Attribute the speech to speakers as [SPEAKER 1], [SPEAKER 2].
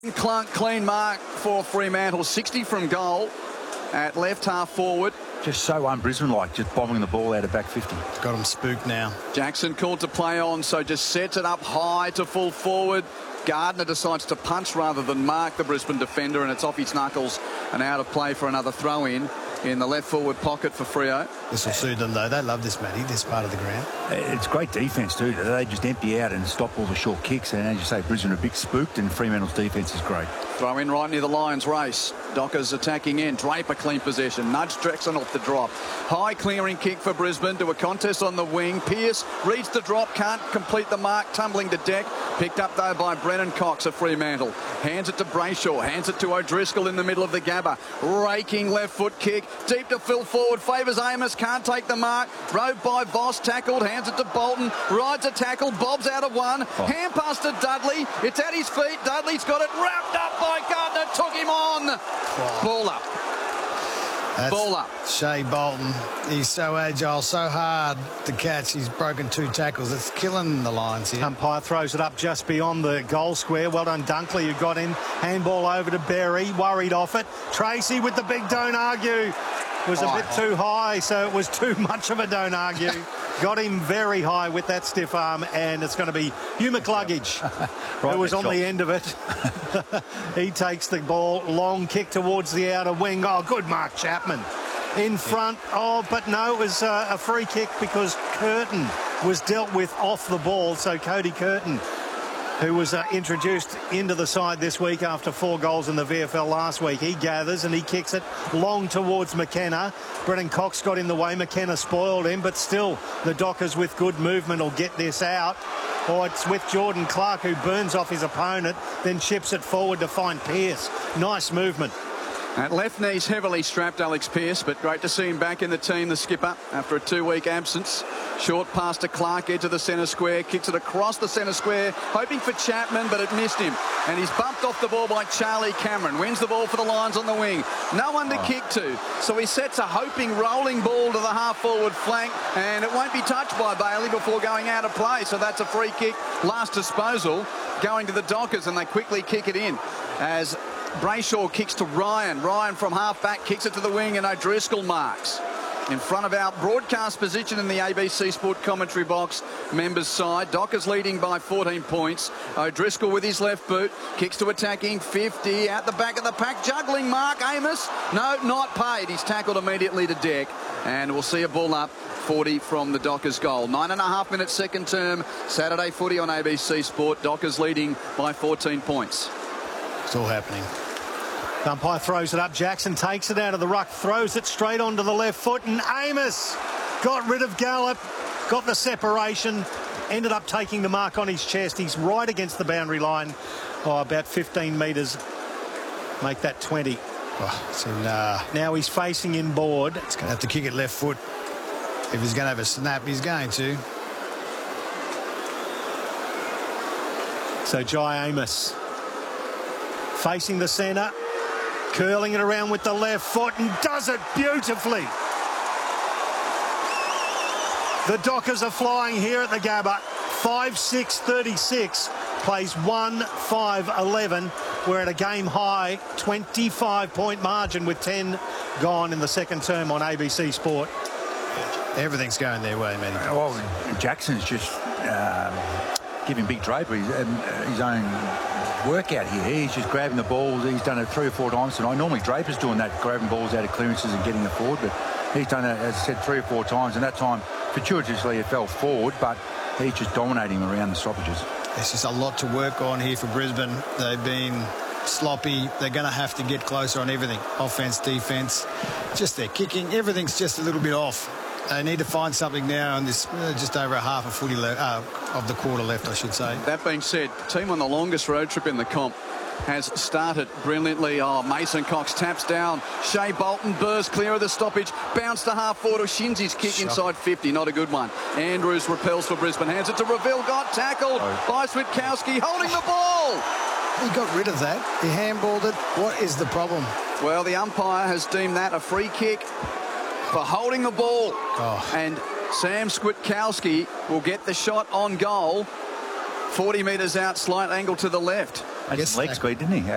[SPEAKER 1] Clunk, clean mark for Fremantle. 60 from goal at left half forward.
[SPEAKER 2] Just so un-Brisbane-like, just bombing the ball out of back 50.
[SPEAKER 3] Got him spooked now.
[SPEAKER 1] Jackson called to play on, so just sets it up high to full forward. Gardner decides to punch rather than mark the Brisbane defender, and it's off his knuckles and out of play for another throw-in the left forward pocket for Freo.
[SPEAKER 3] This will suit them, though. They love this, Matty, this part of the ground.
[SPEAKER 2] It's great defence, too. They just empty out and stop all the short kicks. And as you say, Brisbane are a bit spooked, and Fremantle's defence is great.
[SPEAKER 1] Throw in right near the Lions race. Dockers attacking in. Draper clean possession. Nudge Jackson off the drop. High clearing kick for Brisbane to a contest on the wing. Pearce reads the drop, can't complete the mark, tumbling to deck. Picked up though by Brennan Cox of Fremantle. Hands it to Brayshaw. Hands it to O'Driscoll in the middle of the Gabba. Raking left foot kick. Deep to Phil forward. Favours Amos. Can't take the mark. Rode by Voss. Tackled. Hands it to Bolton. Rides a tackle. Bobs out of one. Hand pass to Dudley. It's at his feet. Dudley's got it wrapped up by Gardner. Took him on. Ball up. Ball up.
[SPEAKER 3] Shea Bolton. He's so agile, so hard to catch. He's broken 2 tackles. It's killing the Lions here.
[SPEAKER 4] Umpire throws it up just beyond the goal square. Well done, Dunkley, who got in. Handball over to Berry. Worried off it. Tracy with the big don't argue. Was a bit too high, so it was too much of a don't argue. Got him very high with that stiff arm, and it's going to be Hugh McCluggage, who was on the end of it. He takes the ball, long kick towards the outer wing. Oh, good mark, Chapman. In front. Oh, but no, it was a free kick because Curtin was dealt with off the ball. So Cody Curtin, who was introduced into the side this week after 4 goals in the VFL last week. He gathers and he kicks it long towards McKenna. Brennan Cox got in the way. McKenna spoiled him, but still the Dockers with good movement will get this out. Or it's with Jordan Clark, who burns off his opponent, then chips it forward to find Pearce. Nice movement.
[SPEAKER 1] At left knee's heavily strapped, Alex Pearce, but great to see him back in the team, the skipper, after a 2-week absence. Short pass to Clark, edge of the centre square, kicks it across the centre square, hoping for Chapman, but it missed him. And he's bumped off the ball by Charlie Cameron. Wins the ball for the Lions on the wing. No one to kick to, so he sets a hoping rolling ball to the half-forward flank, and it won't be touched by Bailey before going out of play. So that's a free kick, last disposal, going to the Dockers, and they quickly kick it in as Brayshaw kicks to Ryan. Ryan from half-back kicks it to the wing, and O'Driscoll marks. In front of our broadcast position in the ABC Sport commentary box, members' side. Dockers leading by 14 points. O'Driscoll with his left boot. Kicks to attacking 50. Out the back of the pack. Juggling Mark Amos. No, not paid. He's tackled immediately to deck. And we'll see a ball up. 40 from the Dockers goal. 9.5 minutes second term. Saturday footy on ABC Sport. Dockers leading by 14 points.
[SPEAKER 3] It's all happening.
[SPEAKER 4] Umpire throws it up. Jackson takes it out of the ruck, throws it straight onto the left foot, and Amos got rid of Gallup, got the separation, ended up taking the mark on his chest. He's right against the boundary line. Oh, about 15 metres. Make that 20. Now he's facing inboard.
[SPEAKER 3] It's going to have to kick it left foot. If he's going to have a snap, he's going to.
[SPEAKER 4] So Jai Amos facing the centre, curling it around with the left foot, and does it beautifully. The Dockers are flying here at the Gabba. 5-6-36, plays 1-5-11. We're at a game high 25-point margin with 10 gone in the second term on ABC Sport.
[SPEAKER 3] Everything's going their way, man.
[SPEAKER 2] Well, Jackson's just giving Big Draper his own workout here. He's just grabbing the balls. He's done it 3 or 4 times tonight. Normally Draper's doing that, grabbing balls out of clearances and getting it forward, but he's done it, as I said, 3 or 4 times, and that time fortuitously it fell forward, but he's just dominating around the stoppages.
[SPEAKER 3] There's just a lot to work on here for Brisbane. They've been sloppy. They're going to have to get closer on everything. Offense, defense, just their kicking. Everything's just a little bit off. They need to find something now on this just over a half a footy of the quarter left, I should say.
[SPEAKER 1] That being said, team on the longest road trip in the comp has started brilliantly. Oh, Mason Cox taps down. Shea Bolton bursts clear of the stoppage. Bounce to half forward. Shinzi's kick inside 50. Not a good one. Andrews repels for Brisbane. Hands it to Reville. Got tackled by Switkowski holding the ball.
[SPEAKER 3] He got rid of that. He handballed it. What is the problem?
[SPEAKER 1] Well, the umpire has deemed that a free kick for holding the ball. And Sam Switkowski will get the shot on goal. 40 metres out, slight angle to the left.
[SPEAKER 2] That's leg speed, didn't he?